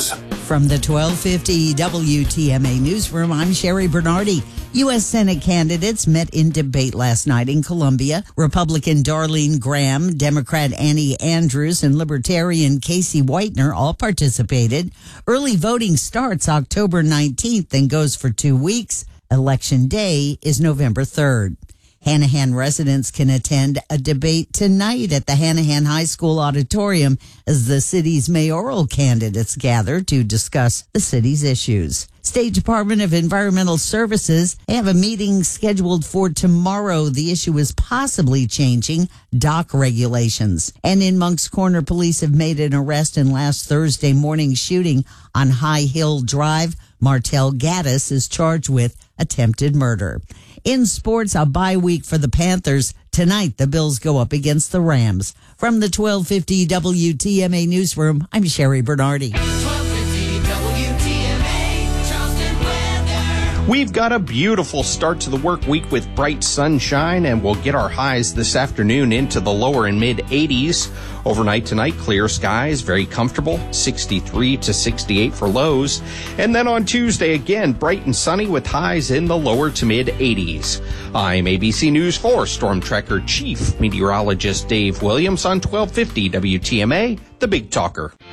news. From the 1250 WTMA Newsroom, I'm Sherry Bernardi. U.S. Senate candidates met in debate last night in Columbia. Republican Darlene Graham, Democrat Annie Andrews, and Libertarian Casey Whitener all participated. Early voting starts October 19th and goes for 2 weeks. Election Day is November 3rd. Hanahan residents can attend a debate tonight at the Hanahan High School auditorium as the city's mayoral candidates gather to discuss the city's issues. State Department of Environmental Services have a meeting scheduled for tomorrow. The issue is possibly changing dock regulations. And in Moncks Corner, police have made an arrest in last Thursday morning shooting on High Hill Drive. Martel Gaddis is charged with attempted murder. In sports, a bye week for the Panthers. Tonight, the Bills go up against the Rams. From the 1250 WTMA Newsroom, I'm Sherry Bernardi. 1250 WTMA, Charleston weather. We've got a beautiful start to the work week with bright sunshine, and we'll get our highs this afternoon into the lower and mid 80s. Overnight tonight, clear skies, very comfortable, 63 to 68 for lows. And then on Tuesday, again, bright and sunny with highs in the lower to mid 80s. I'm ABC News 4 Storm Tracker Chief Meteorologist Dave Williams on 1250 WTMA, The Big Talker.